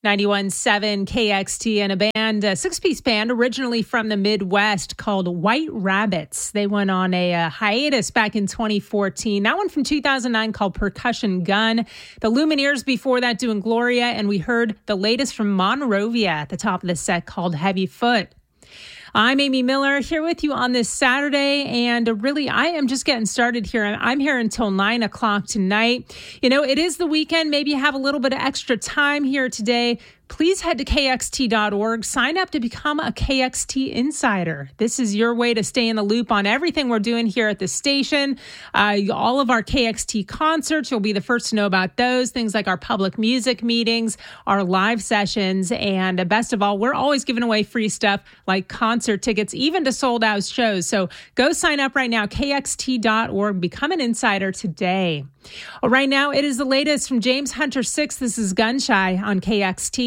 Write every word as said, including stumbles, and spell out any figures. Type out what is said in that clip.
ninety-one point seven K X T, and a band, a six-piece band originally from the Midwest called White Rabbits. They went on a, a hiatus back in twenty fourteen. That one from two thousand nine called Percussion Gun. The Lumineers before that doing Gloria, and we heard the latest from Monrovia at the top of the set called Heavy Foot. I'm Amy Miller here with you on this Saturday, and really I am just getting started here. I'm here until nine o'clock tonight. You know, it is the weekend. Maybe you have a little bit of extra time here today. Please head to K X T dot org. Sign up to become a K X T Insider. This is your way to stay in the loop on everything we're doing here at the station. Uh, all of our K X T concerts, you'll be the first to know about those. Things like our public music meetings, our live sessions, and uh, best of all, we're always giving away free stuff like concert tickets, even to sold-out shows. So go sign up right now, K X T dot org. Become an insider today. Well, right now, it is the latest from James Hunter six. This is Gun Shy on K X T.